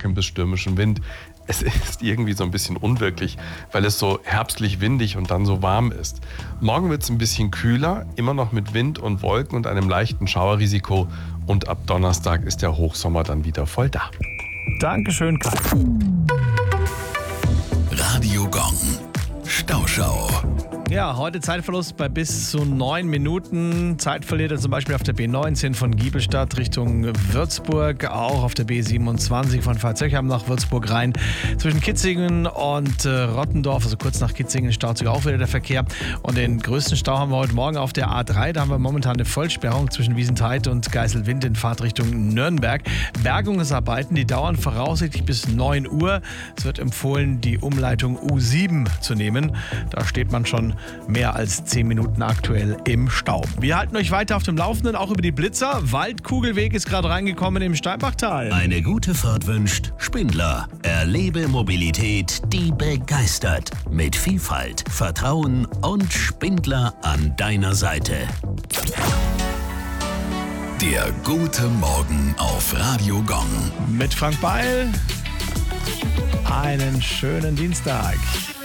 starkem bis stürmischen Wind. Es ist irgendwie so ein bisschen unwirklich, weil es so herbstlich windig und dann so warm ist. Morgen wird es ein bisschen kühler, immer noch mit Wind und Wolken und einem leichten Schauerrisiko. Und ab Donnerstag ist der Hochsommer dann wieder voll da. Dankeschön, Kai. Radio Gong. Stauschau. Ja, heute Zeitverlust bei bis zu 9 Minuten. Zeit verliert er zum Beispiel auf der B19 von Giebelstadt Richtung Würzburg, auch auf der B27 von Pfalzöchheim nach Würzburg rein. Zwischen Kitzingen und Rottendorf, also kurz nach Kitzingen, staut sich auch wieder der Verkehr. Und den größten Stau haben wir heute Morgen auf der A3. Da haben wir momentan eine Vollsperrung zwischen Wiesenthal und Geiselwind in Fahrtrichtung Nürnberg. Bergungsarbeiten, die dauern voraussichtlich bis 9 Uhr. Es wird empfohlen, die Umleitung U7 zu nehmen. Da steht man schon mehr als 10 Minuten aktuell im Stau. Wir halten euch weiter auf dem Laufenden, auch über die Blitzer. Waldkugelweg ist gerade reingekommen im Steinbachtal. Eine gute Fahrt wünscht Spindler. Erlebe Mobilität, die begeistert. Mit Vielfalt, Vertrauen und Spindler an deiner Seite. Der gute Morgen auf Radio Gong. Mit Frank Beil. Einen schönen Dienstag.